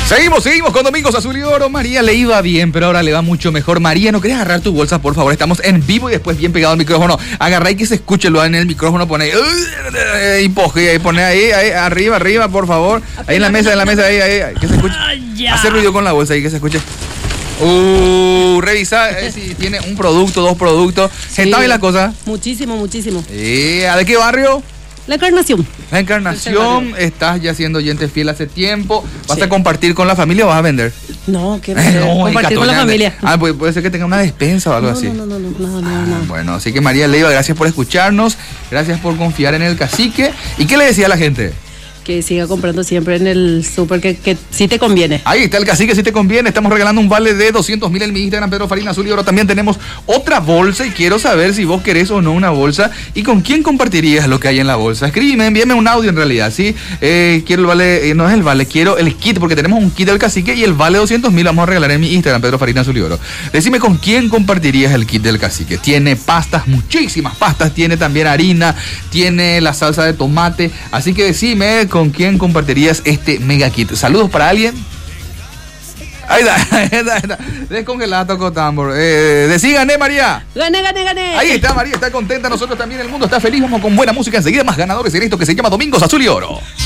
Seguimos con Domingos Azul y Oro. María le iba bien, pero ahora le va mucho mejor. María, ¿no querés agarrar tu bolsa, por favor? Estamos en vivo y después bien pegado al micrófono. Agarrá y que se escuche lo en el micrófono, pone y pone ahí, arriba, por favor. Ahí en la mesa, ahí, que se escuche. Hace ruido con la bolsa ahí, que se escuche. Revisa si tiene un producto, dos productos. Sí. ¿Está bien la cosa? Muchísimo. ¿De qué barrio? La Encarnación. La Encarnación, estás ya siendo oyente fiel hace tiempo. ¿Vas a compartir con la familia o vas a vender? No, quiero compartir con la familia. Puede ser que tenga una despensa o algo así. No. Bueno, así que María Leiva, gracias por escucharnos, gracias por confiar en el cacique. ¿Y qué le decía a la gente? Que siga comprando siempre en el súper, que sí te conviene. Ahí está el cacique, sí te conviene. Estamos regalando un vale de 200.000 en mi Instagram, Pedro Farina Azul y Oro. También tenemos otra bolsa y quiero saber si vos querés o no una bolsa y con quién compartirías lo que hay en la bolsa. Escríbeme, envíame un audio en realidad, ¿sí? Quiero el vale, no es el vale, quiero el kit, porque tenemos un kit del cacique y el vale 200.000 vamos a regalar en mi Instagram, Pedro Farina Azul y Oro. Decime con quién compartirías el kit del cacique. Tiene pastas, muchísimas pastas, tiene también harina, tiene la salsa de tomate, así que decime con quién compartirías este mega kit. Saludos para alguien. Ahí está. Descongelada, tocó tambor. Decí, gané, María. Gané. Ahí está, María, está contenta. Nosotros también, el mundo está feliz. Vamos con buena música. Enseguida más ganadores en esto que se llama Domingos Azul y Oro.